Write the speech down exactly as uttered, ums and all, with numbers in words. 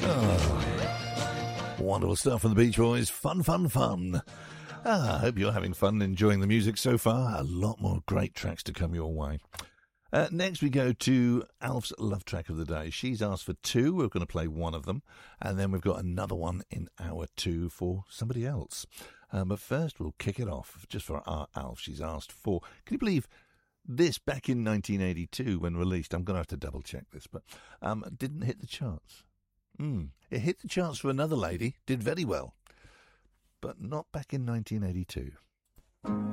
Oh, wonderful stuff from the Beach Boys. Fun, fun, fun. Ah, I hope you're having fun enjoying the music so far. A lot more great tracks to come your way. Uh, next we go to Alf's love track of the day. She's asked for two. We're going to play one of them. And then we've got another one in hour two for somebody else. Um, but first we'll kick it off just for our Alf. She's asked for, can you believe this back in nineteen eighty-two when released? I'm going to have to double check this, but um, didn't hit the charts. Mm. It hit the charts for another lady, did very well, but not back in nineteen eighty-two.